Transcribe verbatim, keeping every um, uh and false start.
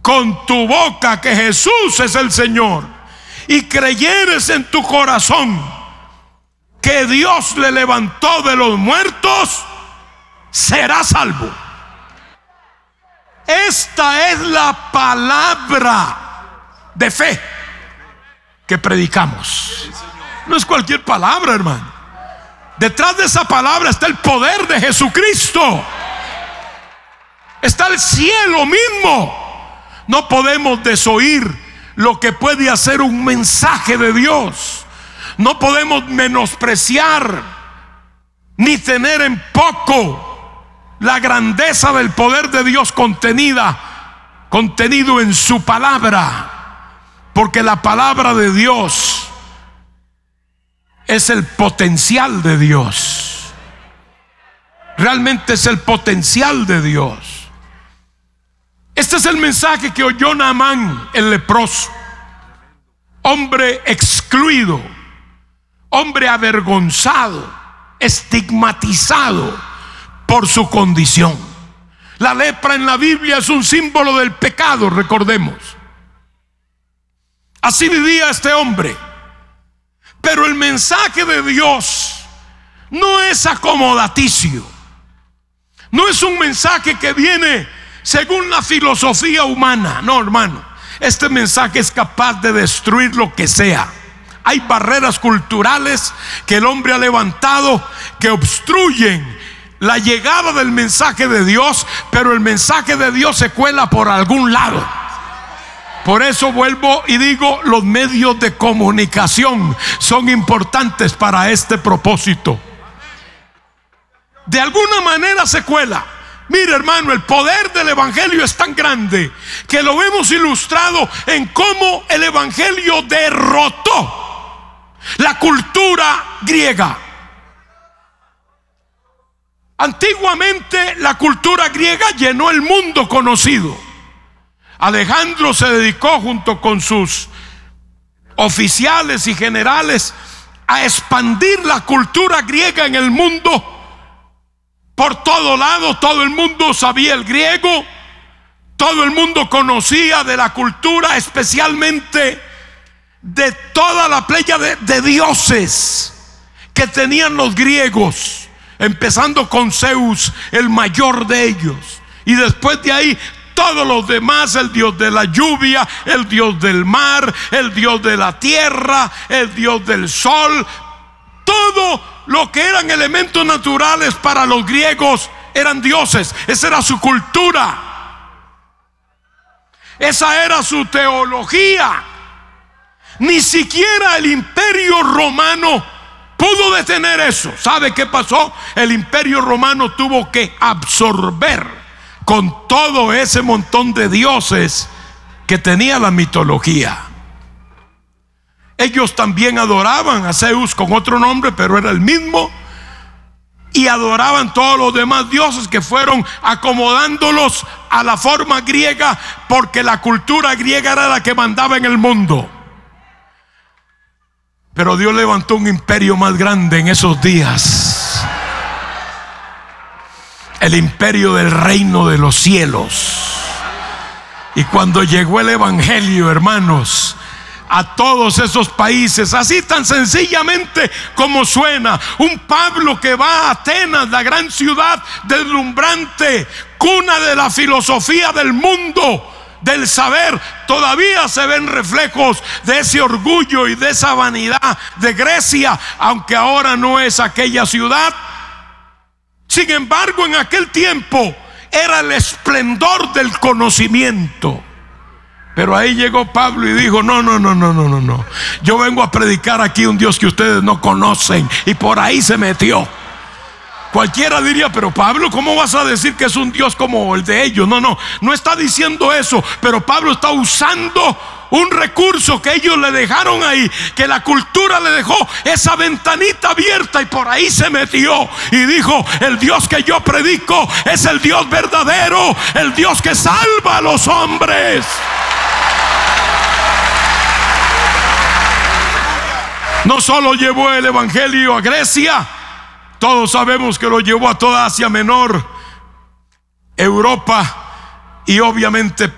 con tu boca que Jesús es el Señor y creyeres en tu corazón que Dios le levantó de los muertos, serás salvo. Esta es la palabra de fe que predicamos. No es cualquier palabra, hermano. Detrás de esa palabra está el poder de Jesucristo. Está el cielo mismo. No podemos desoír lo que puede hacer un mensaje de Dios. No podemos menospreciar ni tener en poco la grandeza del poder de Dios contenida, contenido en su palabra, porque la palabra de Dios es el potencial de Dios. Realmente es el potencial de Dios. Este es el mensaje que oyó Naamán, el leproso, hombre excluido, hombre avergonzado, estigmatizado por su condición. La lepra en la Biblia es un símbolo del pecado, recordemos. Así vivía este hombre. Pero el mensaje de Dios no es acomodaticio. No es un mensaje que viene según la filosofía humana. No, hermano, este mensaje es capaz de destruir lo que sea. Hay barreras culturales que el hombre ha levantado que obstruyen la llegada del mensaje de Dios, pero el mensaje de Dios se cuela por algún lado. Por eso vuelvo y digo, los medios de comunicación son importantes para este propósito. De alguna manera se cuela. Mire, hermano, el poder del evangelio es tan grande que lo hemos ilustrado en cómo el evangelio derrotó la cultura griega. Antiguamente la cultura griega llenó el mundo conocido. Alejandro se dedicó junto con sus oficiales y generales a expandir la cultura griega en el mundo. Por todo lado, todo el mundo sabía el griego, todo el mundo conocía de la cultura, especialmente de toda la playa de, de dioses que tenían los griegos, empezando con Zeus, el mayor de ellos, y después de ahí todos los demás: el dios de la lluvia, el dios del mar, el dios de la tierra, el dios del sol. Todo lo que eran elementos naturales para los griegos eran dioses. Esa era su cultura, esa era su teología. Ni siquiera el imperio romano pudo detener eso. ¿Sabe qué pasó? El imperio romano tuvo que absorber con todo ese montón de dioses que tenía la mitología. Ellos también adoraban a Zeus con otro nombre, pero era el mismo. Y adoraban todos los demás dioses que fueron acomodándolos a la forma griega, porque la cultura griega era la que mandaba en el mundo. Pero Dios levantó un imperio más grande en esos días: el imperio del reino de los cielos. Y cuando llegó el evangelio, hermanos, a todos esos países, así tan sencillamente como suena, un Pablo que va a Atenas, la gran ciudad deslumbrante, cuna de la filosofía del mundo, del saber, todavía se ven reflejos de ese orgullo y de esa vanidad de Grecia, aunque ahora no es aquella ciudad. Sin embargo, en aquel tiempo era el esplendor del conocimiento. Pero ahí llegó Pablo y dijo: no, no, no, no, no, no, no. Yo vengo a predicar aquí un Dios que ustedes no conocen. Y por ahí se metió. Cualquiera diría: pero Pablo, ¿cómo vas a decir que es un Dios como el de ellos? No, no, no está diciendo eso. Pero Pablo está usando un recurso que ellos le dejaron ahí, que la cultura le dejó esa ventanita abierta, y por ahí se metió y dijo: el Dios que yo predico es el Dios verdadero, el Dios que salva a los hombres. No solo llevó el evangelio a Grecia, todos sabemos que lo llevó a toda Asia Menor, Europa y obviamente